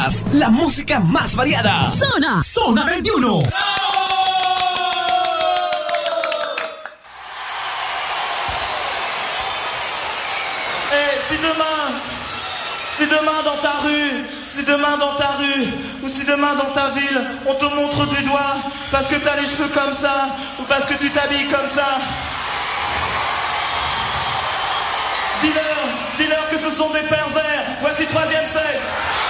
más, la música más variada. Zona 21. Si demain dans ta rue, ou si demain dans ta ville, on te montre du doigt parce que t'as les cheveux comme ça, ou parce que tu t'habilles comme ça, dis-leur que ce sont des pervers. Voici Troisième Sexe.